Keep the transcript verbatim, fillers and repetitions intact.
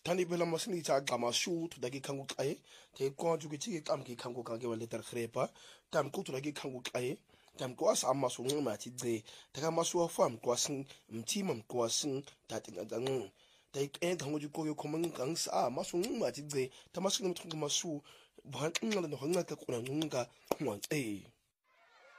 Tani bela masini ta gama shu tu dagi kangu kai te ko ju ki tam ki kangu ka ke wale tar khrepa tam ku tu dagi kangu kai tam ko as amma su ngma ti de ta ka masu fam ko sin mti mam ko sin ta tin ang ta e kangu ju ko ko man kang sa masu ngma ti de ta masu ngma tu masu ban ngala no ngala ka ko na ngga ngwa e